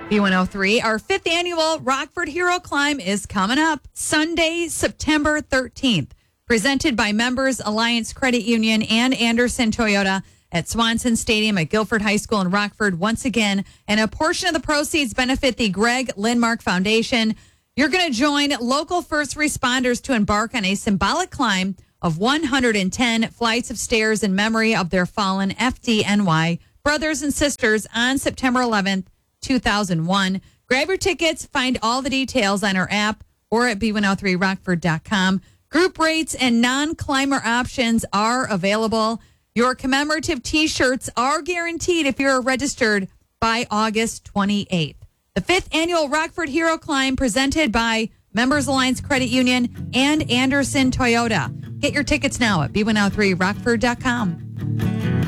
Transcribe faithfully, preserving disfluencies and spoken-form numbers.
B one oh three, our fifth annual Rockford Hero Climb is coming up Sunday, September thirteenth. Presented by Members Alliance Credit Union and Anderson Toyota at Swanson Stadium at Guilford High School in Rockford once again. And a portion of the proceeds benefit the Greg Lindmark Foundation. You're going to join local first responders to embark on a symbolic climb of one hundred ten flights of stairs in memory of their fallen F D N Y brothers and sisters on September eleventh, two thousand one. Grab your tickets. Find all the details on our app or at b one oh three rockford dot com. Group rates and non-climber options are available. Your commemorative T-shirts are guaranteed if you're registered by August twenty-eighth. The fifth annual Rockford Hero Climb presented by Members Alliance Credit Union and Anderson Toyota. Get your tickets now at b one oh three rockford dot com.